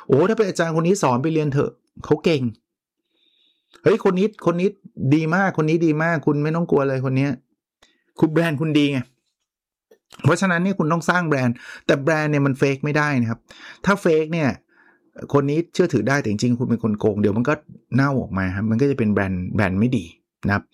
โอ้ถ้าเป็นอาจารย์คนนี้สอนไปเรียนเถอะเขาเก่งเฮ้ยคนนี้ดีมากคนนี้ดีมากคุณไม่ต้องกลัวเลยคนเนี้ยคุณแบรนด์คุณดีไงเพราะฉะนั้นเนี่ยคุณต้องสร้างแบรนด์แต่แบรนด์เนี่ยมันเฟกไม่ได้นะครับถ้าเฟกเนี่ยคนนี้เชื่อถือได้แต่จริงๆคุณเป็นคนโกงเดี๋ยวมันก็เน่าออกมาครับมันก็จะเป็นแบรนด์ไม่ดีนะครับ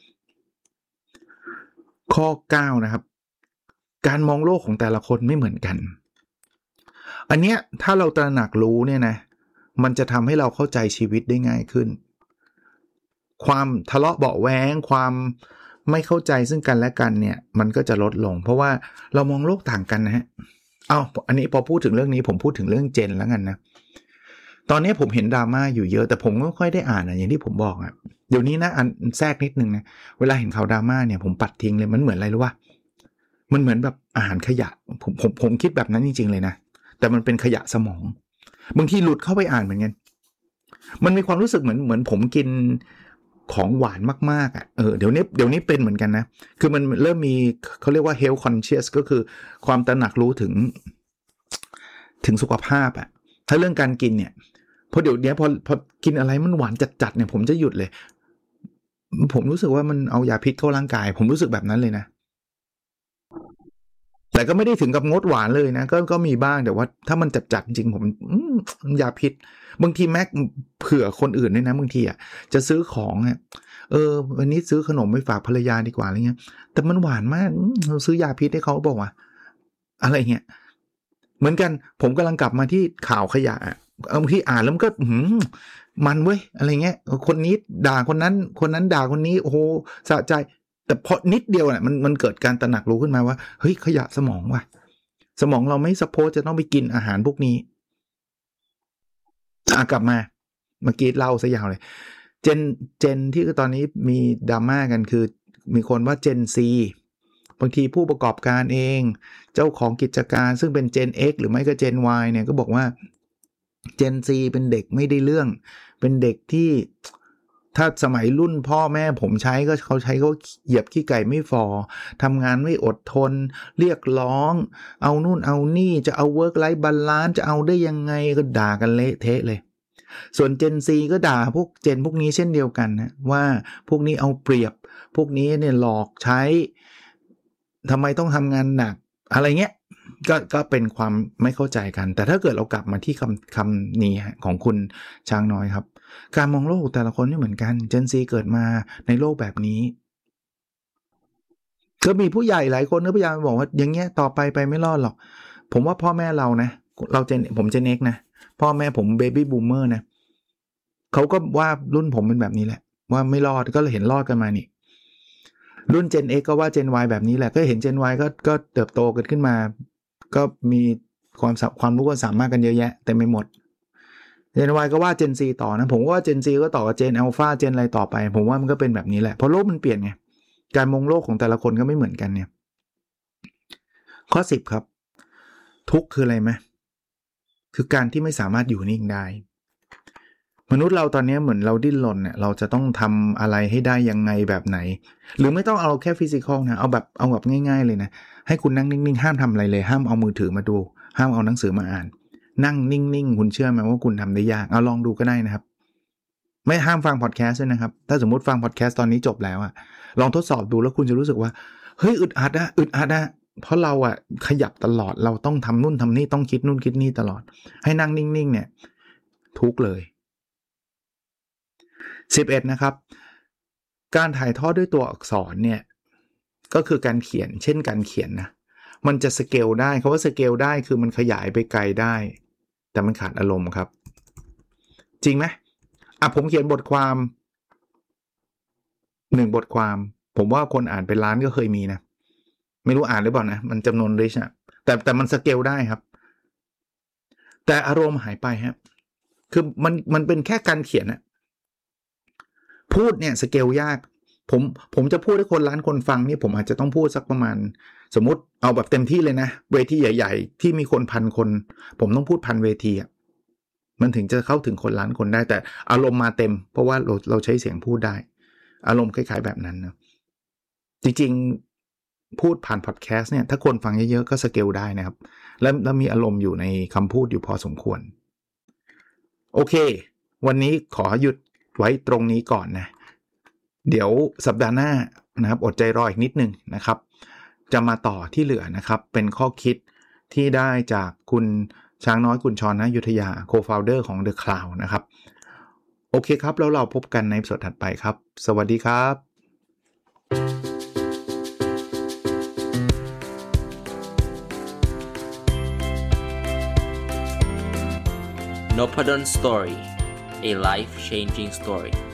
ข้อ9นะครับการมองโลกของแต่ละคนไม่เหมือนกันอันเนี้ยถ้าเราตระหนักรู้เนี่ยนะมันจะทำให้เราเข้าใจชีวิตได้ง่ายขึ้นความทะเลาะเบาะแว้งความไม่เข้าใจซึ่งกันและกันเนี่ยมันก็จะลดลงเพราะว่าเรามองโลกต่างกันนะฮะอันนี้พอพูดถึงเรื่องนี้ผมพูดถึงเรื่องเจนแล้วกันนะตอนนี้ผมเห็นดราม่าอยู่เยอะแต่ผมไม่ค่อยได้อ่านอย่างที่ผมบอกอ่ะเดี๋ยวนี้นะอันแทรกนิดนึงนะเวลาเห็นข่าวดราม่าเนี่ยผมปัดทิ้งเลยมันเหมือนอะไรรู้ป่ะมันเหมือนแบบอาหารขยะผมคิดแบบนั้นจริงๆเลยนะแต่มันเป็นขยะสมองบางทีหลุดเข้าไปอ่านเหมือนกันมันมีความรู้สึกเหมือนผมกินของหวานมากๆอ่ะเดี๋ยวนี้เป็นเหมือนกันนะคือมันเริ่มมีเขาเรียกว่า health conscious ก็คือความตระหนักรู้ถึงสุขภาพอ่ะถ้าเรื่องการกินเนี่ยพอเดี๋ยวนี้พอกินอะไรมันหวานจัดๆเนี่ยผมจะหยุดเลยผมรู้สึกว่ามันเอายาพิษเข้าร่างกายผมรู้สึกแบบนั้นเลยนะแต่ก็ไม่ได้ถึงกับงดหวานเลยนะก็มีบ้างแต่ว่าถ้ามันจัดๆจริงผมยาพิษบางทีแม็กเผื่อคนอื่นด้วยนะบางทีอ่ะจะซื้อของอ่ะวันนี้ซื้อขนมไปฝากภรรยาดีกว่าอะไรเงี้ยแต่มันหวานมากเราซื้อยาพิษให้เขาบอกว่าอะไรเงี้ยเหมือนกันผมกำลังกลับมาที่ข่าวขยะบางทีอ่านแล้วมันก็มันเว้ยอะไรเงี้ยคนนี้ด่าคนนั้นด่าคนนี้โอ้โหสะใจแต่พอนิดเดียวน่ะมันเกิดการตระหนักรู้ขึ้นมาว่าเฮ้ยขยะสมองว่ะสมองเราไม่ซัพโพสจะต้องไปกินอาหารพวกนี้กลับมาเมื่อกี้เล่าซะยาวเลยเจนที่ตอนนี้มีดราม่ากันคือมีคนว่าเจนซีบางทีผู้ประกอบการเองเจ้าของกิจการซึ่งเป็น Gen X หรือไม่ก็ Gen Y เนี่ยก็บอกว่า Gen Z เป็นเด็กไม่ได้เรื่องเป็นเด็กที่ถ้าสมัยรุ่นพ่อแม่ผมใช้ก็เขาใช้เขาเหยียบขี้ไก่ไม่ฟอทำงานไม่อดทนเรียกร้องเอานู่นเอานี่จะเอา work life balance จะเอาได้ยังไงก็ด่ากันเละเทะเลยส่วน Gen Z ก็ด่าพวกพวกนี้เช่นเดียวกันนะว่าพวกนี้เอาเปรียบพวกนี้เนี่ยหลอกใช้ทำไมต้องทำงานหนักอะไรเงี้ยก็เป็นความไม่เข้าใจกันแต่ถ้าเกิดเรากลับมาที่คำนี้ของคุณช้างน้อยครับการมองโลกแต่ละคนไม่เหมือนกันเจนซีเกิดมาในโลกแบบนี้ก็มีผู้ใหญ่หลายคนก็พยายามบอกว่าอย่างเงี้ยต่อไปไม่รอดหรอกผมว่าพ่อแม่เรานะผมเจนเอ็กนะพ่อแม่ผมเบบี้บูมเมอร์นะเขาก็ว่ารุ่นผมเป็นแบบนี้แหละว่าไม่รอดก็เลยเห็นรอดกันมานี่รุ่น Gen X ก็ว่า Gen Y แบบนี้แหละก็เห็น Gen Y ก็เติบโตกันขึ้นมาก็มีความรู้ความสามารถกันเยอะแยะแต่ไม่หมด Gen Y ก็ว่า Gen Z ต่อนะผมว่า Gen Z ก็ต่อกับ Gen Alpha Gen อะไรต่อไปผมว่ามันก็เป็นแบบนี้แหละเพราะโลกมันเปลี่ยนไงการมองโลกของแต่ละคนก็ไม่เหมือนกันเนี่ยข้อ10ครับทุกข์คืออะไรไหมคือการที่ไม่สามารถอยู่นิ่งได้มนุษย์เราตอนนี้เหมือนเราดิ้นรนเนี่ยเราจะต้องทำอะไรให้ได้ยังไงแบบไหนหรือไม่ต้องเอาแค่ฟิสิกอลนะเอาแบบง่ายๆเลยนะให้คุณนั่งนิ่งๆห้ามทำอะไรเลยห้ามเอามือถือมาดูห้ามเอาหนังสือมาอ่านนั่งนิ่งๆคุณเชื่อไหมว่าคุณทำได้ยากเอาลองดูก็ได้นะครับไม่ห้ามฟังพอดแคสต์ด้วยนะครับถ้าสมมติฟังพอดแคสต์ตอนนี้จบแล้วอะลองทดสอบดูแล้วคุณจะรู้สึกว่าเฮ้ยอึดอัดอะเพราะเราอะขยับตลอดเราต้องทำนู่นทำนี่ต้องคิดนู่นคิดนี่ตลอดให้นั่งนิ่งๆเนี่ยทุกเลย11นะครับการถ่ายทอดด้วยตัวอักษรเนี่ยก็คือการเขียนเช่นการเขียนนะมันจะสเกลได้คำว่าสเกลได้คือมันขยายไปไกลได้แต่มันขาดอารมณ์ครับจริงไหมผมเขียนบทความ1บทความผมว่าคนอ่านเป็นล้านก็เคยมีนะไม่รู้อ่านหรือเปล่านะมันจำนวนริชอะแต่มันสเกลได้ครับแต่อารมณ์หายไปครับคือมันเป็นแค่การเขียนอะพูดเนี่ยสเกลยากผมจะพูดให้คนล้านคนฟังนี่ผมอาจจะต้องพูดสักประมาณสมมุติเอาแบบเต็มที่เลยนะเวทีใหญ่ๆที่มีคน1,000 คนผมต้องพูด1,000 เวทีอ่ะมันถึงจะเข้าถึงคนล้านคนได้แต่อารมณ์มาเต็มเพราะว่าเราใช้เสียงพูดได้อารมณ์คล้ายๆแบบนั้นนะจริงๆพูดผ่านพอดแคสต์เนี่ยถ้าคนฟังเยอะๆก็สเกลได้นะครับแล้วมีอารมณ์อยู่ในคำพูดอยู่พอสมควรโอเควันนี้ขอหยุดไว้ตรงนี้ก่อนนะเดี๋ยวสัปดาห์หน้านะครับอดใจรออีกนิดนึงนะครับจะมาต่อที่เหลือนะครับเป็นข้อคิดที่ได้จากคุณช้างน้อยกุญชรณยุทธยา Co-founder ของ The Cloud นะครับโอเคครับแล้วเราพบกันในตอนถัดไปครับสวัสดีครับ Nopadon Story, a life-changing story.